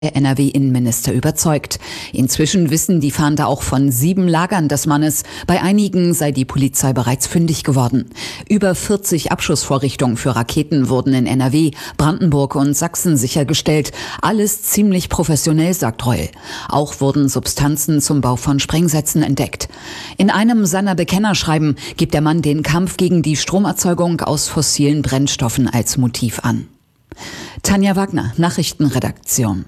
Der NRW-Innenminister überzeugt. Inzwischen wissen die Fahnder auch von 7 Lagern des Mannes. Bei einigen sei die Polizei bereits fündig geworden. Über 40 Abschussvorrichtungen für Raketen wurden in NRW, Brandenburg und Sachsen sichergestellt. Alles ziemlich professionell, sagt Reul. Auch wurden Substanzen zum Bau von Sprengsätzen entdeckt. In einem seiner Bekennerschreiben gibt der Mann den Kampf gegen die Stromerzeugung aus fossilen Brennstoffen als Motiv an. Tanja Wagner, Nachrichtenredaktion.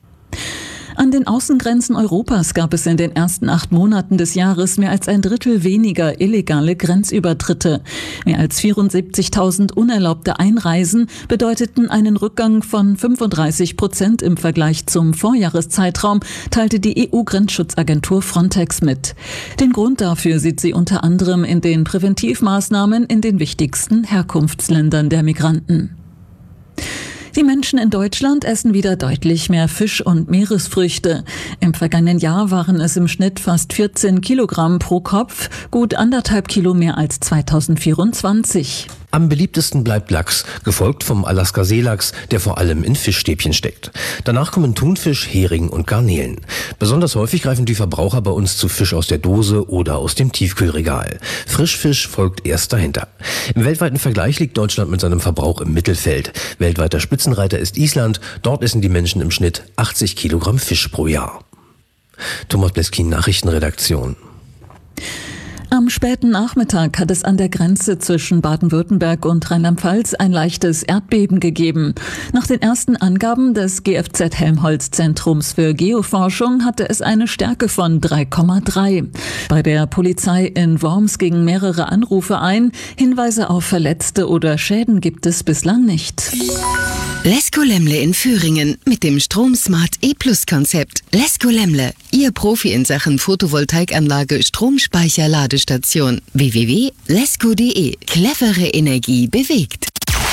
An den Außengrenzen Europas gab es in den ersten 8 Monaten des Jahres mehr als ein Drittel weniger illegale Grenzübertritte. Mehr als 74.000 unerlaubte Einreisen bedeuteten einen Rückgang von 35% im Vergleich zum Vorjahreszeitraum, teilte die EU-Grenzschutzagentur Frontex mit. Den Grund dafür sieht sie unter anderem in den Präventivmaßnahmen in den wichtigsten Herkunftsländern der Migranten. Die Menschen in Deutschland essen wieder deutlich mehr Fisch und Meeresfrüchte. Im vergangenen Jahr waren es im Schnitt fast 14 Kilogramm pro Kopf, gut 1,5 Kilo mehr als 2024. Am beliebtesten bleibt Lachs, gefolgt vom Alaska-Seelachs, der vor allem in Fischstäbchen steckt. Danach kommen Thunfisch, Hering und Garnelen. Besonders häufig greifen die Verbraucher bei uns zu Fisch aus der Dose oder aus dem Tiefkühlregal. Frischfisch folgt erst dahinter. Im weltweiten Vergleich liegt Deutschland mit seinem Verbrauch im Mittelfeld. Weltweiter Spitzenreiter ist Island. Dort essen die Menschen im Schnitt 80 Kilogramm Fisch pro Jahr. Thomas Bleskin, Nachrichtenredaktion. Am späten Nachmittag hat es an der Grenze zwischen Baden-Württemberg und Rheinland-Pfalz ein leichtes Erdbeben gegeben. Nach den ersten Angaben des GFZ Helmholtz-Zentrums für Geoforschung hatte es eine Stärke von 3,3. Bei der Polizei in Worms gingen mehrere Anrufe ein. Hinweise auf Verletzte oder Schäden gibt es bislang nicht. Lesko Lemle in Thüringen mit dem StromSmart E-Plus-Konzept. Lesko Lemle, Ihr Profi in Sachen Photovoltaikanlage, Stromspeicher, Ladestation. www.lesko.de. Clevere Energie bewegt.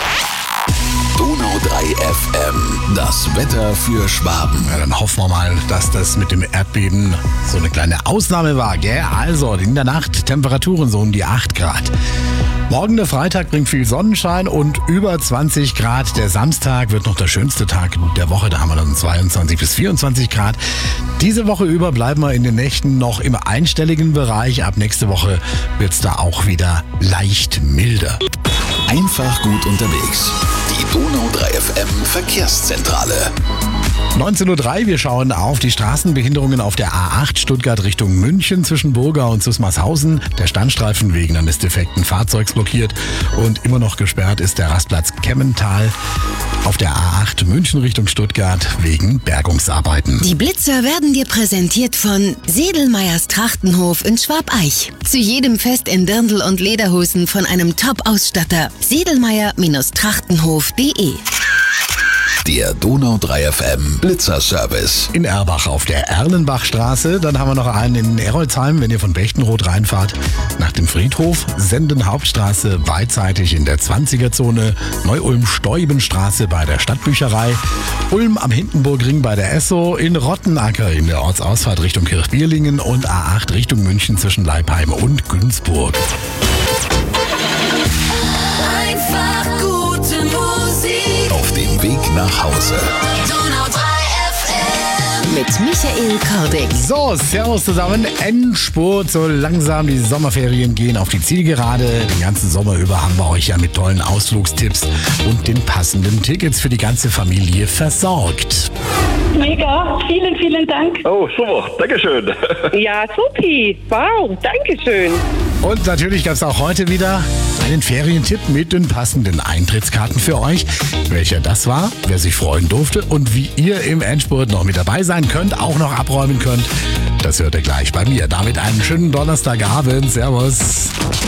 Donau 3 FM. Das Wetter für Schwaben. Ja, dann hoffen wir mal, dass das mit dem Erdbeben so eine kleine Ausnahme war, gell? Also, in der Nacht Temperaturen so um die 8 Grad. Morgen der Freitag bringt viel Sonnenschein und über 20 Grad. Der Samstag wird noch der schönste Tag der Woche. Da haben wir dann 22 bis 24 Grad. Diese Woche über bleiben wir in den Nächten noch im einstelligen Bereich. Ab nächste Woche wird es da auch wieder leicht milder. Einfach gut unterwegs. Die Donau 3 FM Verkehrszentrale. 19:03 Uhr, wir schauen auf die Straßenbehinderungen auf der A8 Stuttgart Richtung München zwischen Burga und Susmarshausen. Der Standstreifen wegen eines defekten Fahrzeugs blockiert und immer noch gesperrt ist der Rastplatz Kemmental auf der A8 München Richtung Stuttgart wegen Bergungsarbeiten. Die Blitzer werden dir präsentiert von Sedelmeyers Trachtenhof in Schwabeich. Zu jedem Fest in Dirndl und Lederhosen von einem Top-Ausstatter. Sedelmeyer-Trachtenhof.de. Der Donau 3 FM Blitzerservice. In Erbach auf der Erlenbachstraße. Dann haben wir noch einen in Erolzheim, wenn ihr von Bechtenroth reinfahrt. Nach dem Friedhof. Senden Hauptstraße beidseitig in der 20er-Zone. Neu-Ulm-Steubenstraße bei der Stadtbücherei. Ulm am Hindenburgring bei der Esso. In Rottenacker in der Ortsausfahrt Richtung Kirchbierlingen. Und A8 Richtung München zwischen Leipheim und Günzburg. Einfach gute Musik. Auf dem Weg nach Hause. Donau 3 FM. Mit Michael Kordig. So, servus zusammen. Endspurt, so langsam die Sommerferien gehen auf die Zielgerade. Den ganzen Sommer über haben wir euch ja mit tollen Ausflugstipps und den passenden Tickets für die ganze Familie versorgt. Mega, vielen, vielen Dank. Oh, super, Dankeschön. Ja, supi. Wow, Dankeschön. Und natürlich gab es auch heute wieder einen Ferientipp mit den passenden Eintrittskarten für euch. Welcher das war, wer sich freuen durfte und wie ihr im Endspurt noch mit dabei sein könnt, auch noch abräumen könnt, das hört ihr gleich bei mir. Damit einen schönen Donnerstagabend. Servus.